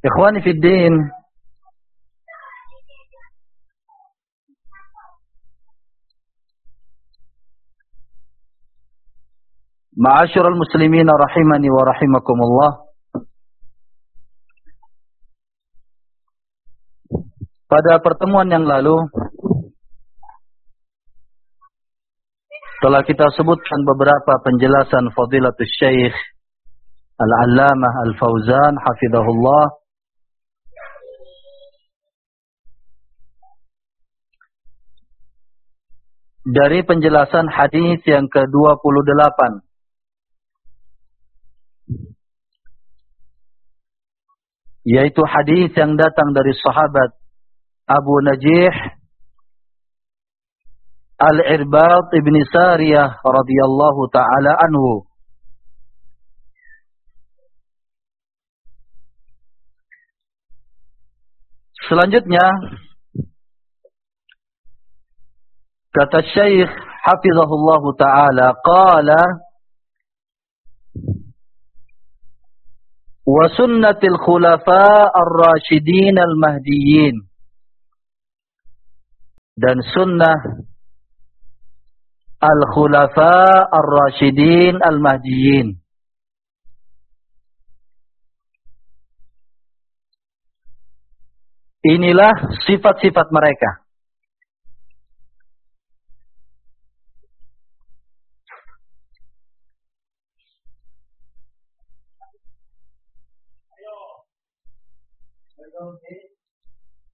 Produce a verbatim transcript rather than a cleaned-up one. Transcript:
Ikhwani fid din, ma'asyiral muslimin rahimani wa rahimakumullah. Pada pertemuan yang lalu telah kita sebutkan beberapa penjelasan Fadilatul Syekh Al-Allamah Al-Fauzan hafizahullah dari penjelasan hadis yang ke dua puluh delapan, yaitu hadis yang datang dari sahabat Abu Najih Al-Irbad ibn Sariyah radhiyallahu ta'ala anhu. Selanjutnya kata Syekh hafizahullahu ta'ala, qala wa sunnatil khulafa ar-rasyidin al-mahdiyyin, dan sunnah al-khulafa ar-rasyidin al-mahdiyyin. Inilah sifat-sifat mereka.